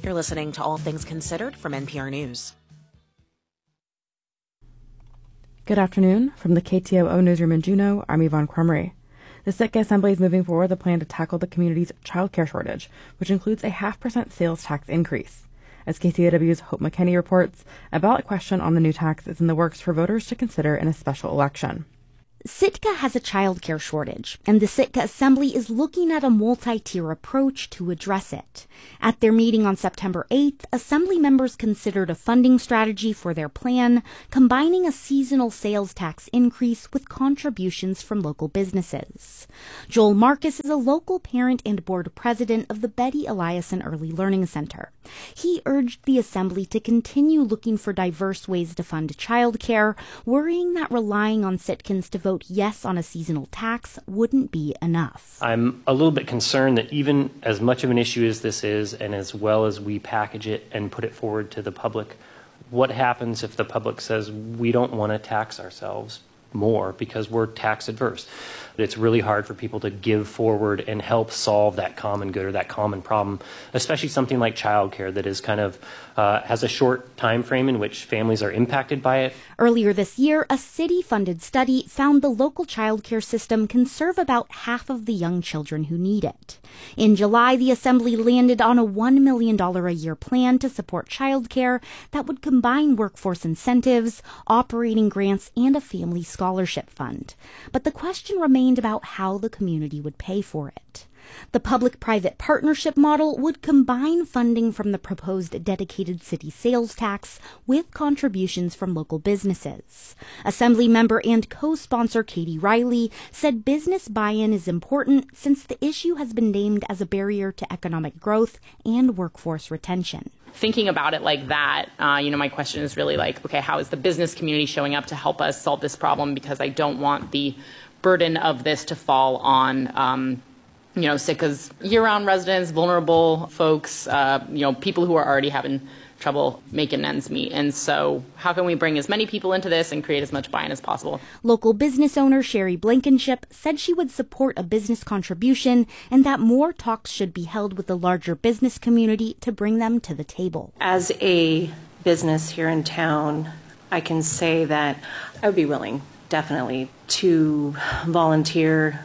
You're listening to All Things Considered from NPR News. Good afternoon. From the KTOO newsroom in Juneau, I'm Yvonne Crumry. The Sitka Assembly is moving forward the plan to tackle the community's childcare shortage, which includes a 0.5% sales tax increase. As KTOW's Hope McKenney reports, a ballot question on the new tax is in the works for voters to consider in a special election. Sitka has a childcare shortage, and the Sitka Assembly is looking at a multi-tier approach to address it. At their meeting on September 8th, Assembly members considered a funding strategy for their plan, combining a seasonal sales tax increase with contributions from local businesses. Joel Marcus is a local parent and board president of the Betty Eliason Early Learning Center. He urged the Assembly to continue looking for diverse ways to fund childcare, worrying that relying on Sitkans to vote yes on a seasonal tax wouldn't be enough. I'm a little bit concerned that even as much of an issue as this is, and as well as we package it and put it forward to the public, what happens if the public says we don't want to tax ourselves more because we're tax adverse? It's really hard for people to give forward and help solve that common good or that common problem, especially something like childcare that is kind of has a short time frame in which families are impacted by it. Earlier this year, a city-funded study found the local childcare system can serve about half of the young children who need it. In July, the Assembly landed on a $1 million a year plan to support childcare that would combine workforce incentives, operating grants, and a family scholarship fund. But the question remained about how the community would pay for it. The public-private partnership model would combine funding from the proposed dedicated city sales tax with contributions from local businesses. Assembly member and co-sponsor Katie Riley said business buy-in is important since the issue has been named as a barrier to economic growth and workforce retention. Thinking about it like that, my question is really like, okay, how is the business community showing up to help us solve this problem? Because I don't want the burden of this to fall on Sitka's year-round residents, vulnerable folks, people who are already having trouble making ends meet. And so how can we bring as many people into this and create as much buy-in as possible? Local business owner Sherry Blankenship said she would support a business contribution and that more talks should be held with the larger business community to bring them to the table. As a business here in town, I can say that I would be willing, definitely, to volunteer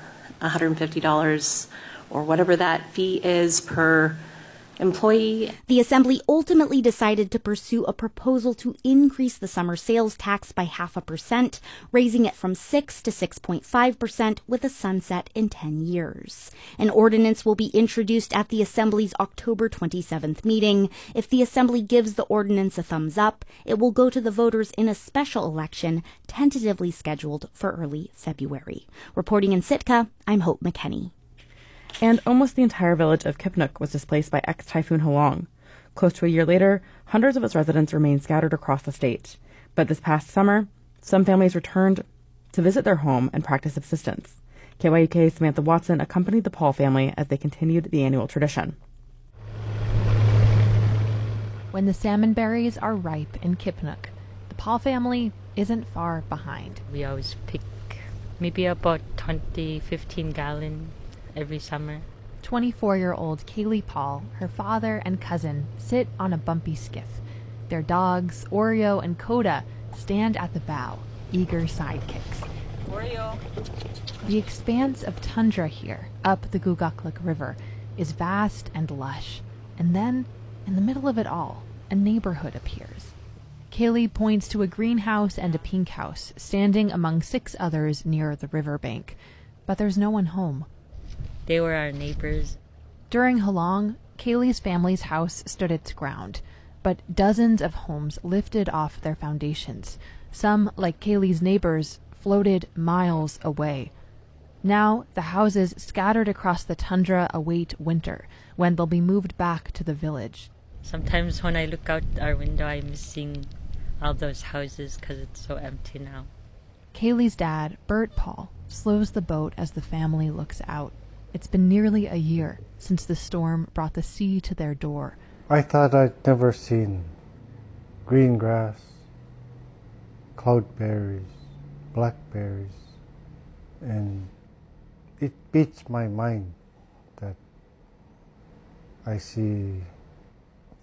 $150 or whatever that fee is per employee. The Assembly ultimately decided to pursue a proposal to increase the summer sales tax by 0.5%, raising it from 6 to 6.5% with a sunset in 10 years. An ordinance will be introduced at the Assembly's October 27th meeting. If the Assembly gives the ordinance a thumbs up, it will go to the voters in a special election tentatively scheduled for early February. Reporting in Sitka, I'm Hope McKenney. And almost the entire village of Kipnuk was displaced by ex-Typhoon Halong. Close to a year later, hundreds of its residents remain scattered across the state. But this past summer, some families returned to visit their home and practice subsistence. KYUK's Samantha Watson accompanied the Paul family as they continued the annual tradition. When the salmon berries are ripe in Kipnuk, the Paul family isn't far behind. We always pick maybe about 15 gallons every summer. 24-year-old Kaylee Paul, her father and cousin sit on a bumpy skiff. Their dogs, Oreo and Coda, stand at the bow, eager sidekicks. Oreo. The expanse of tundra here, up the Gugakluk River, is vast and lush. And then, in the middle of it all, a neighborhood appears. Kaylee points to a greenhouse and a pink house, standing among 6 others near the riverbank. But there's no one home. They were our neighbors. During Halong, Kaylee's family's house stood its ground, but dozens of homes lifted off their foundations. Some, like Kaylee's neighbors, floated miles away. Now, the houses scattered across the tundra await winter, when they'll be moved back to the village. Sometimes when I look out our window, I'm missing all those houses because it's so empty now. Kaylee's dad, Bert Paul, slows the boat as the family looks out. It's been nearly a year since the storm brought the sea to their door. I thought I'd never seen green grass, cloudberries, blackberries, and it beats my mind that I see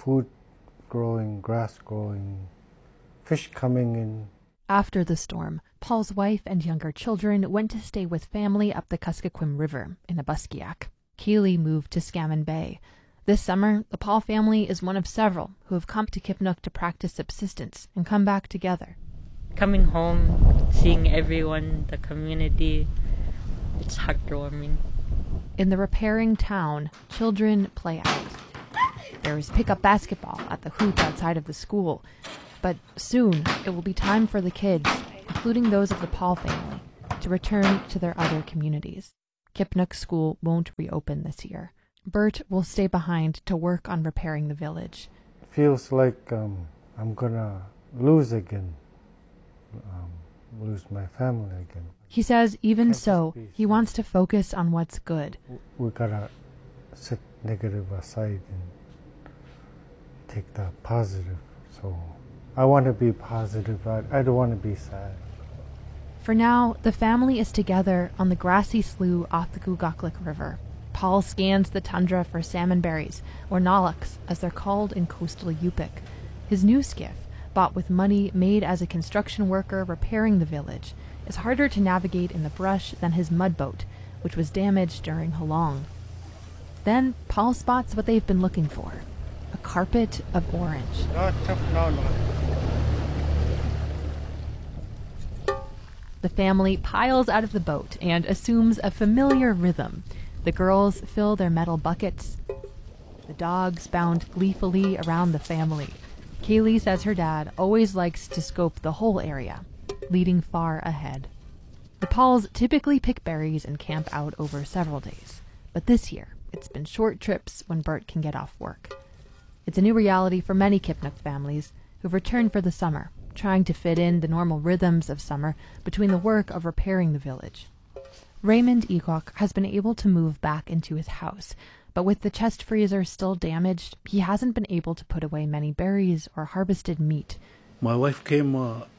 food growing, grass growing, fish coming in. After the storm, Paul's wife and younger children went to stay with family up the Kuskokwim River in Abuskiak. Kaylee moved to Scammon Bay. This summer, the Paul family is one of several who have come to Kipnuk to practice subsistence and come back together. Coming home, seeing everyone, the community, it's heartwarming. In the repairing town, children play out. There is pickup basketball at the hoop outside of the school. But soon, it will be time for the kids, including those of the Paul family, to return to their other communities. Kipnuk School won't reopen this year. Bert will stay behind to work on repairing the village. Feels like I'm gonna lose again, lose my family again. He says even so, he wants to focus on what's good. We gotta set negative aside and take the positive. So I want to be positive. I don't want to be sad. For now, the family is together on the grassy slough off the Gugaklik River. Paul scans the tundra for salmonberries, or nalaks, as they're called in coastal Yupik. His new skiff, bought with money made as a construction worker repairing the village, is harder to navigate in the brush than his mud boat, which was damaged during Halong. Then Paul spots what they've been looking for, a carpet of orange. The family piles out of the boat and assumes a familiar rhythm. The girls fill their metal buckets. The dogs bound gleefully around the family. Kaylee says her dad always likes to scope the whole area, leading far ahead. The Pauls typically pick berries and camp out over several days. But this year, it's been short trips when Bert can get off work. It's a new reality for many Kipnuk families who've returned for the summer, trying to fit in the normal rhythms of summer between the work of repairing the village. Raymond Eacock has been able to move back into his house, but with the chest freezer still damaged, he hasn't been able to put away many berries or harvested meat. My wife came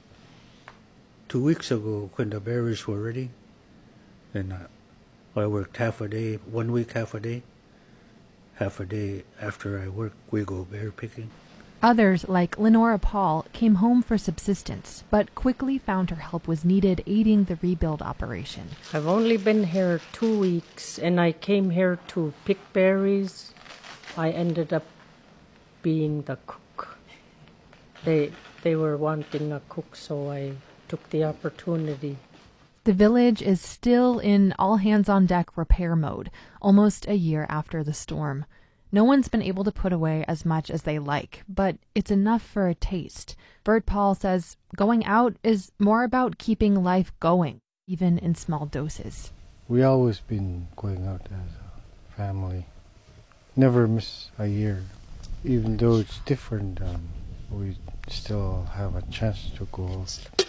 2 weeks ago when the berries were ready, and I worked half a day, 1 week half a day. Half a day after I work, we go berry picking. Others, like Lenora Paul, came home for subsistence, but quickly found her help was needed aiding the rebuild operation. I've only been here 2 weeks, and I came here to pick berries. I ended up being the cook. They were wanting a cook, so I took the opportunity. The village is still in all-hands-on-deck repair mode, almost a year after the storm. No one's been able to put away as much as they like, but it's enough for a taste. Bert Paul says going out is more about keeping life going, even in small doses. We always been going out as a family. Never miss a year. Even though it's different, we still have a chance to go out.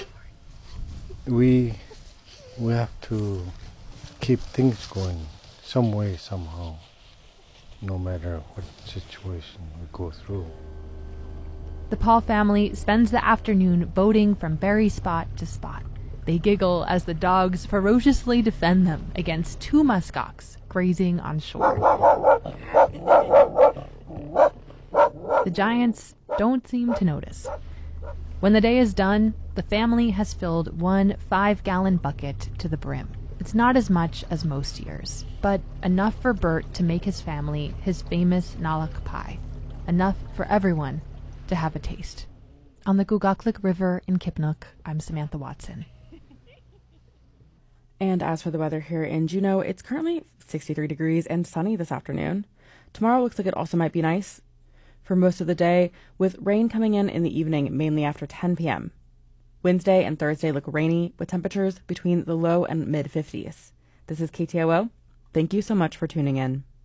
We have to keep things going some way, somehow, no matter what situation we go through. The Paul family spends the afternoon boating from berry spot to spot. They giggle as the dogs ferociously defend them against 2 muskox grazing on shore. The giants don't seem to notice. When the day is done, the family has filled 1 5-gallon bucket to the brim. It's not as much as most years, but enough for Bert to make his family his famous nalak pie. Enough for everyone to have a taste. On the Gugaklik River in Kipnuk, I'm Samantha Watson. And as for the weather here in Juneau, it's currently 63 degrees and sunny this afternoon. Tomorrow looks like it also might be nice for most of the day, with rain coming in the evening, mainly after 10 p.m. Wednesday and Thursday look rainy, with temperatures between the low and mid-50s. This is KTOO. Thank you so much for tuning in.